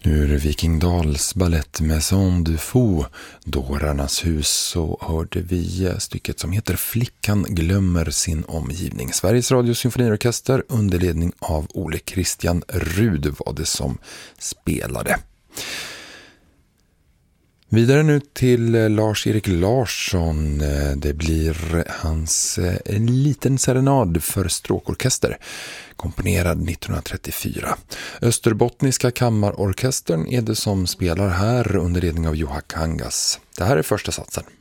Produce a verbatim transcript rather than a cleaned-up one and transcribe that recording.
Ur Vikingdals ballett Maison du Fou, Dårarnas hus, så hörde vi stycket som heter Flickan glömmer sin omgivning. Sveriges Radio Symfoniorkester under ledning av Ole Christian Rud var det som spelade. Vidare nu till Lars-Erik Larsson. Det blir hans En liten serenad för stråkorkester, komponerad nittonhundratrettiofyra. Österbottniska kammarorkestern är det som spelar här under ledning av Johan Kangas. Det här är första satsen.